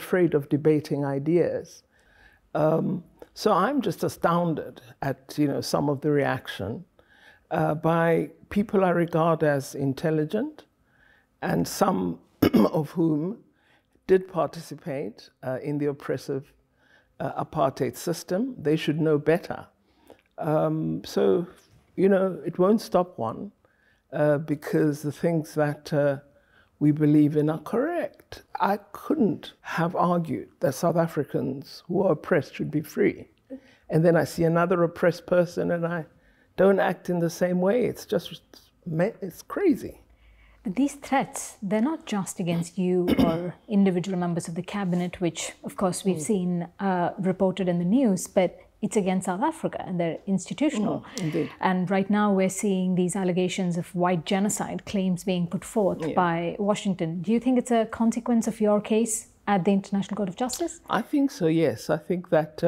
afraid of debating ideas. So I'm just astounded at some of the reaction by people I regard as intelligent, and some of whom did participate in the oppressive apartheid system. They should know better. So it won't stop one because the things that we believe in are correct. I couldn't have argued that South Africans who are oppressed should be free. And then I see another oppressed person and I don't act in the same way. It's crazy. But these threats, they're not just against you or individual members of the cabinet, which of course we've seen reported in the news, but it's against South Africa and they're institutional. Indeed. And right now we're seeing these allegations of white genocide claims being put forth by Washington. Do you think it's a consequence of your case at the International Court of Justice? I think so, yes. I think that,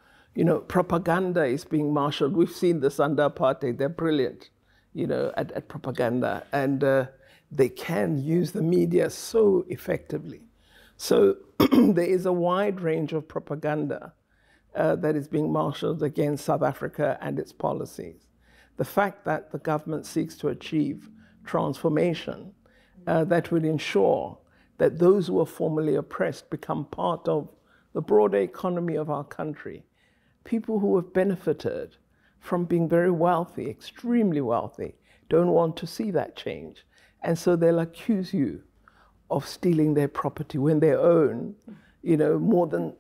propaganda is being marshaled. We've seen this under apartheid. They're brilliant, at propaganda. And they can use the media so effectively. So there is a wide range of propaganda that is being marshaled against South Africa and its policies. The fact that the government seeks to achieve transformation that will ensure that those who are formerly oppressed become part of the broader economy of our country. People who have benefited from being very wealthy, extremely wealthy, don't want to see that change. And so they'll accuse you of stealing their property when they own, more than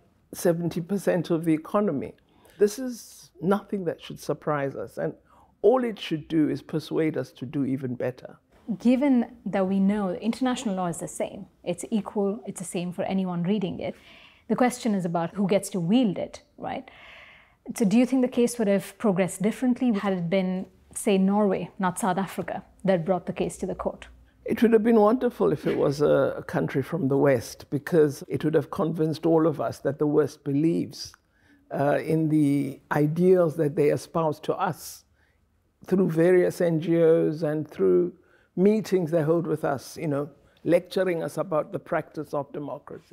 70% of the economy. This is nothing that should surprise us, and all it should do is persuade us to do even better. Given that we know international law is the same, it's equal, it's the same for anyone reading it, the question is about who gets to wield it, right? So do you think the case would have progressed differently had it been, say, Norway, not South Africa, that brought the case to the court? It would have been wonderful if it was a country from the West, because it would have convinced all of us that the West believes in the ideals that they espouse to us through various NGOs and through meetings they hold with us, lecturing us about the practice of democracy.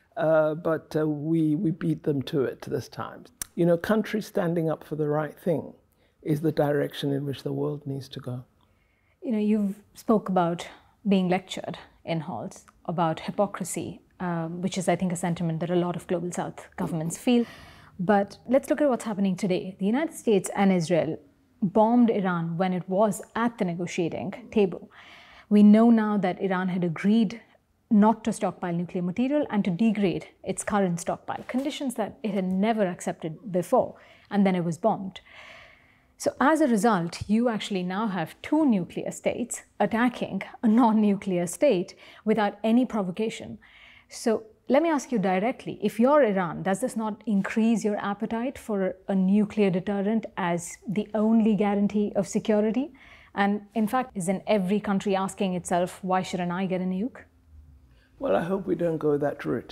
But we beat them to it this time. Countries standing up for the right thing is the direction in which the world needs to go. You've spoke about being lectured in halls about hypocrisy, which is, I think, a sentiment that a lot of Global South governments feel. But let's look at what's happening today. The United States and Israel bombed Iran when it was at the negotiating table. We know now that Iran had agreed not to stockpile nuclear material and to degrade its current stockpile, conditions that it had never accepted before, and then it was bombed. So as a result, you actually now have two nuclear states attacking a non-nuclear state without any provocation. So let me ask you directly, if you're Iran, does this not increase your appetite for a nuclear deterrent as the only guarantee of security? And in fact, isn't every country asking itself, why shouldn't I get a nuke? Well, I hope we don't go that route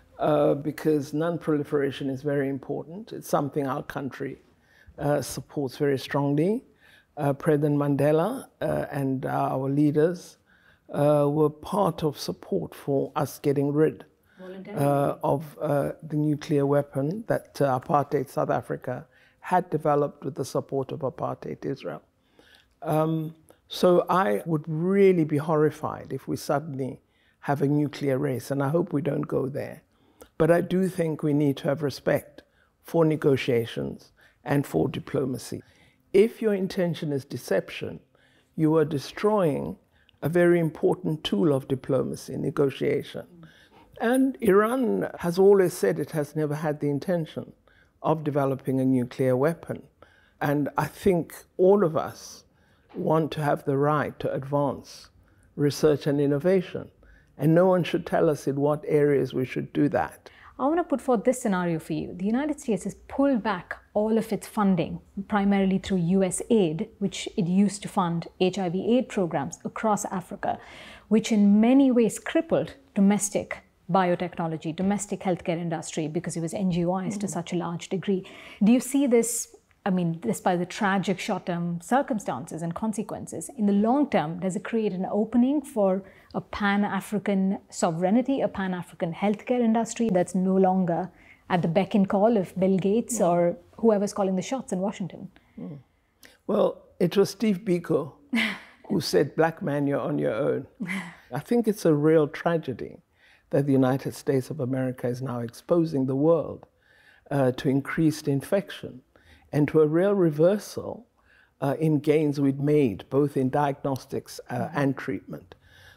because non-proliferation is very important. It's something our country supports very strongly. President Mandela and our leaders were part of support for us getting rid of the nuclear weapon that apartheid South Africa had developed with the support of apartheid Israel. So I would really be horrified if we suddenly have a nuclear race, and I hope we don't go there. But I do think we need to have respect for negotiations and for diplomacy. If your intention is deception, you are destroying a very important tool of diplomacy, negotiation. And Iran has always said it has never had the intention of developing a nuclear weapon. And I think all of us want to have the right to advance research and innovation. And no one should tell us in what areas we should do that. I want to put forth this scenario for you. The United States has pulled back all of its funding, primarily through US aid, which it used to fund HIV/AIDS programs across Africa, which in many ways crippled domestic biotechnology, domestic healthcare industry, because it was NGOized to such a large degree. Do you see this I mean, despite the tragic short-term circumstances and consequences, in the long term, does it create an opening for a Pan-African sovereignty, a Pan-African healthcare industry that's no longer at the beck and call of Bill Gates or whoever's calling the shots in Washington? Well, it was Steve Biko who said, "Black man, you're on your own." I think it's a real tragedy that the United States of America is now exposing the world to increased infection and to a real reversal in gains we'd made, both in diagnostics and treatment.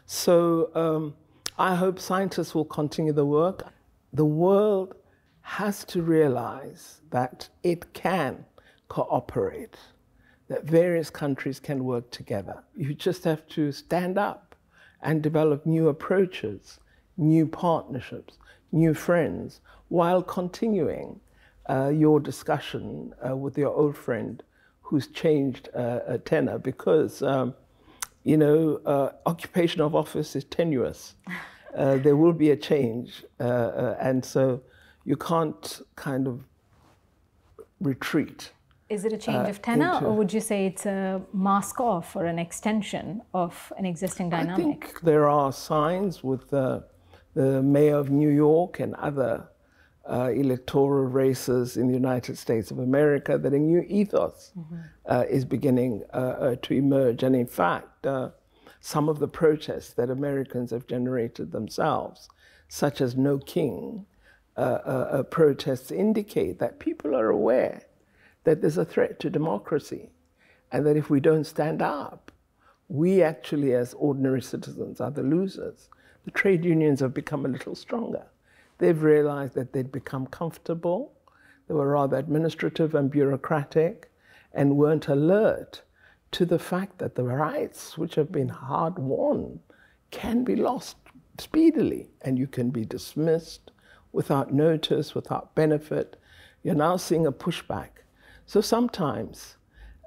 So I hope scientists will continue the work. The world has to realize that it can cooperate, that various countries can work together. You just have to stand up and develop new approaches, new partnerships, new friends, while continuing your discussion with your old friend who's changed a tenor, because occupation of office is tenuous. There will be a change, and so you can't kind of retreat. Is it a change of tenor, or would you say it's a mask off or an extension of an existing dynamic? I think there are signs with the mayor of New York and other electoral races in the United States of America that a new ethos is beginning to emerge. And in fact, some of the protests that Americans have generated themselves, such as No King protests, indicate that people are aware that there's a threat to democracy, and that if we don't stand up, we actually as ordinary citizens are the losers. The trade unions have become a little stronger. They've realized that they'd become comfortable. They were rather administrative and bureaucratic and weren't alert to the fact that the rights which have been hard won can be lost speedily, and you can be dismissed without notice, without benefit. You're now seeing a pushback. So sometimes,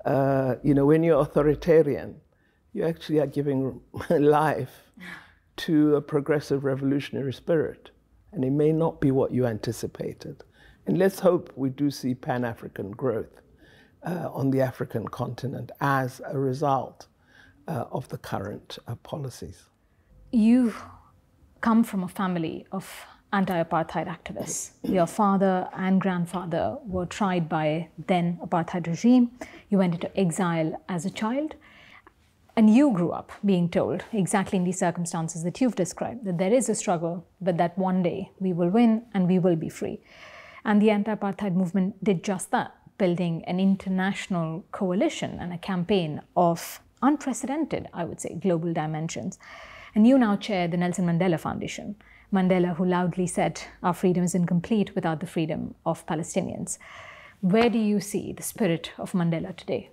when you're authoritarian, you actually are giving life to a progressive revolutionary spirit, and it may not be what you anticipated. And let's hope we do see Pan-African growth on the African continent as a result of the current policies. You come from a family of anti-apartheid activists. Your father and grandfather were tried by then apartheid regime. You went into exile as a child, and you grew up being told exactly in these circumstances that you've described, that there is a struggle, but that one day we will win and we will be free. And the anti-apartheid movement did just that, building an international coalition and a campaign of unprecedented, I would say, global dimensions. And you now chair the Nelson Mandela Foundation. Mandela, who loudly said, "Our freedom is incomplete without the freedom of Palestinians." Where do you see the spirit of Mandela today?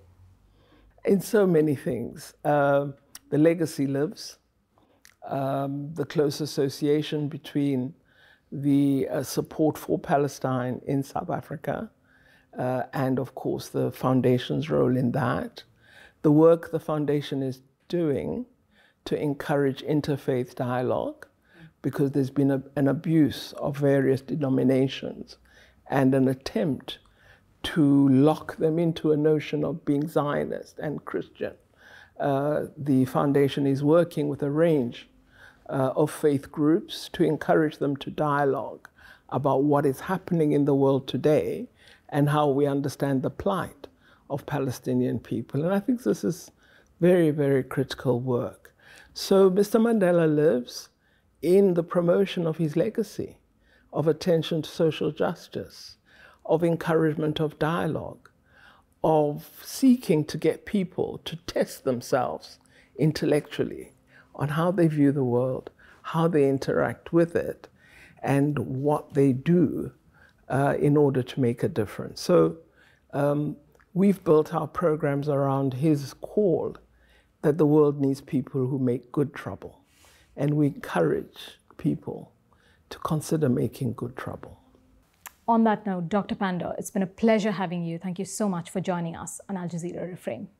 In so many things. The legacy lives. The close association between the support for Palestine in South Africa and, of course, the foundation's role in that. The work the foundation is doing to encourage interfaith dialogue, because there's been an abuse of various denominations and an attempt to lock them into a notion of being Zionist and Christian. The foundation is working with a range of faith groups to encourage them to dialogue about what is happening in the world today and how we understand the plight of Palestinian people. And I think this is very, very critical work. So Mr. Mandela lives in the promotion of his legacy of attention to social justice, of encouragement of dialogue, of seeking to get people to test themselves intellectually on how they view the world, how they interact with it, and what they do in order to make a difference. So we've built our programs around his call that the world needs people who make good trouble. And we encourage people to consider making good trouble. On that note, Dr. Pandor, it's been a pleasure having you. Thank you so much for joining us on Al Jazeera Reframe.